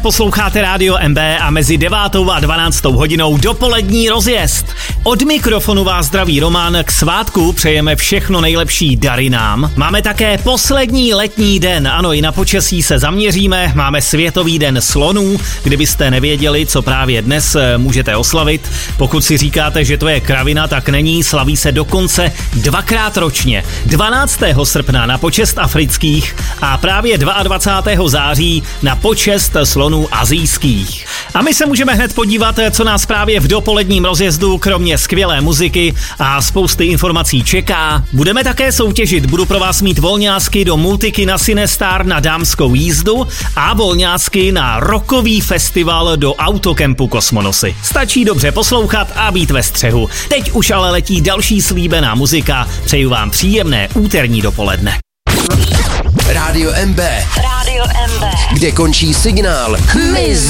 Posloucháte Rádio MB a mezi 9. a 12. hodinou dopolední rozjezd. Od mikrofonu vás zdraví Roman, k svátku přejeme všechno nejlepší dary nám. Máme také poslední letní den, ano, i na počasí se zaměříme, máme Světový den slonů, kdybyste nevěděli, co právě dnes můžete oslavit. Pokud si říkáte, že to je kravina, tak není, slaví se dokonce 2krát ročně. 12. srpna na počest afrických a právě 22. září na počest slonů asijských. A my se můžeme hned podívat, co nás právě v dopoledním rozjezdu kromě skvělé muziky a spousty informací čeká. Budeme také soutěžit, budu pro vás mít volňásky do Multikina Cinestar na dámskou jízdu a volňásky na rockový festival do autokempu Kosmonosy. Stačí dobře poslouchat a být ve střehu. Teď už ale letí další slíbená muzika. Přeju vám příjemné úterní dopoledne. Rádio MB. Rádio MB. Kde končí signál.